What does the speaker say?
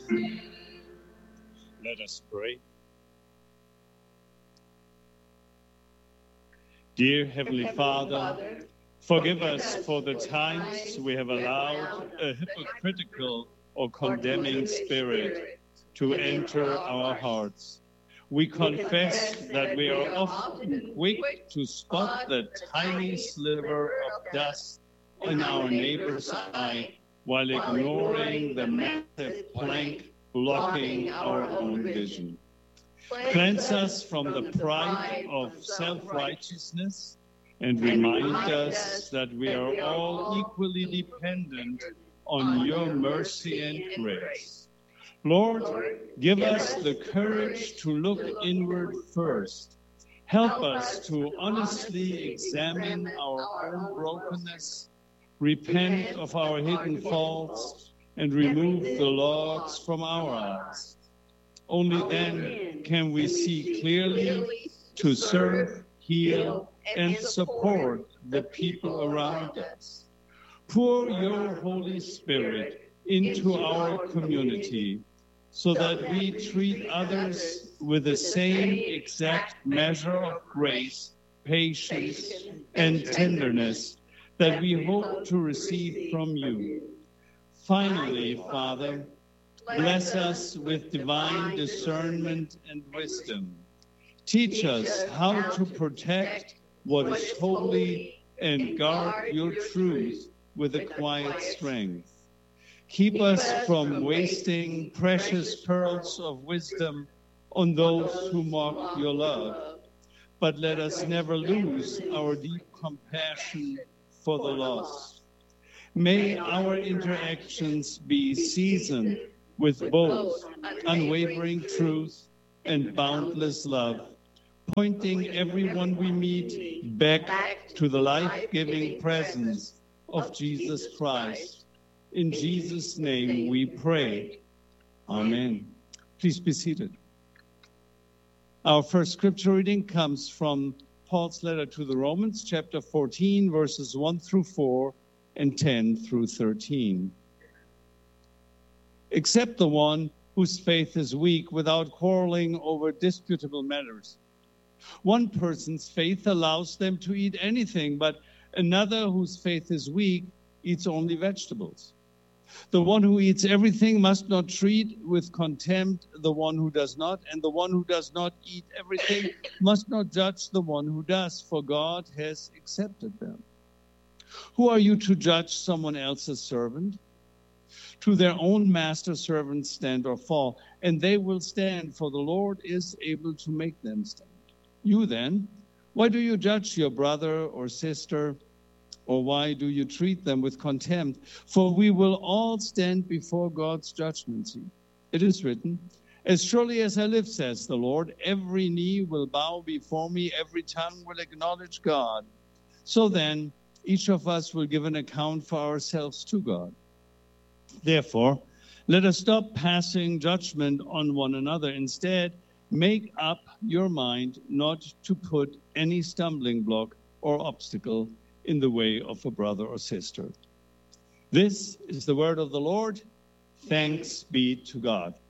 Let us pray. Dear Heavenly Father, forgive us for the times we have allowed a hypocritical or condemning spirit to enter our hearts. We confess that we are often quick to spot the tiny sliver of dust in our neighbor's eye while ignoring the massive plank blocking our own vision. Cleanse us from the pride of self-righteousness and remind us that we are all equally dependent on your mercy and grace. Lord, give us the courage to look inward first. Help us to honestly examine our own brokenness, repent of our hidden faults, and remove the logs from our eyes. Only then can we see clearly to serve, heal, and support the people around us. Pour your Holy Spirit into our community so that we treat others with the same exact measure of grace, patience, and tenderness that we hope to receive from you. Finally, Father, bless us with divine discernment and wisdom. Teach us how to protect what is holy and guard your truth with a quiet strength. Keep us from wasting precious pearls of wisdom on those who mock your love, but let us never lose our deep compassion for the lost. May our interactions be seasoned with both unwavering truth and boundless love, pointing everyone we meet back to the life-giving presence of Jesus Christ. In Jesus' name we pray. Amen. Please be seated. Our first scripture reading comes from Paul's letter to the Romans, chapter 14, verses 1 through 4 and 10 through 13. Except the one whose faith is weak, without quarreling over disputable matters. One person's faith allows them to eat anything, but another whose faith is weak eats only vegetables. The one who eats everything must not treat with contempt the one who does not, and the one who does not eat everything must not judge the one who does, for God has accepted them. Who are you to judge someone else's servant? To their own master servants stand or fall, and they will stand, for the Lord is able to make them stand. You then, why do you judge your brother or sister, or why do you treat them with contempt? For we will all stand before God's judgment seat. It is written, as surely as I live, says the Lord, every knee will bow before me, every tongue will acknowledge God. So then, each of us will give an account for ourselves to God. Therefore, let us stop passing judgment on one another. Instead, make up your mind not to put any stumbling block or obstacle in the way of a brother or sister. This is the word of the Lord. Thanks be to God.